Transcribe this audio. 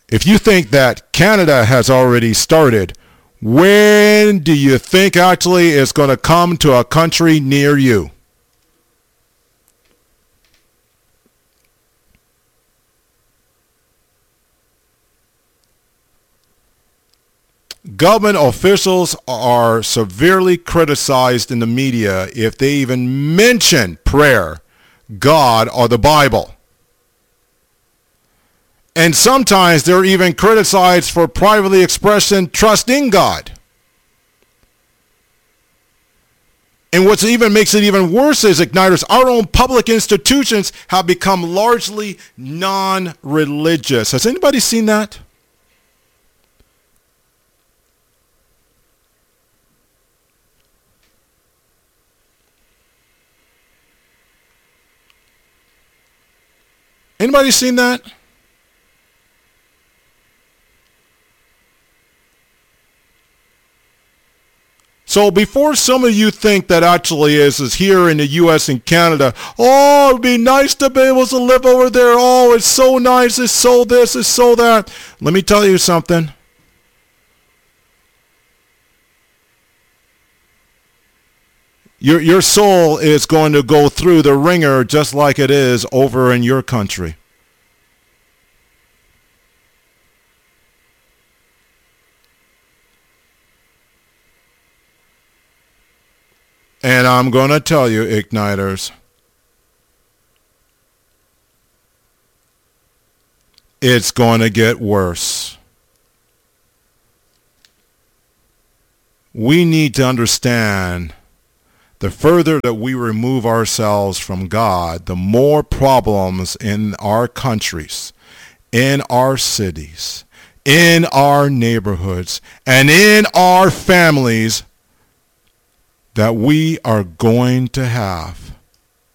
If you think that Canada has already started, when do you think actually it's going to come to a country near you? Government officials are severely criticized in the media if they even mention prayer, God, or the Bible. And sometimes they're even criticized for privately expressing trust in God. And what even makes it even worse is, Igniters, our own public institutions have become largely non-religious. Has anybody seen that? Anybody seen that? So before some of you think that actually is here in the U.S. and Canada, oh, it would be nice to be able to live over there. Oh, it's so nice. It's so this. It's so that. Let me tell you something. Your soul is going to go through the ringer just like it is over in your country. And I'm going to tell you, Igniters, it's going to get worse. We need to understand the further that we remove ourselves from God, the more problems in our countries, in our cities, in our neighborhoods, and in our families that we are going to have.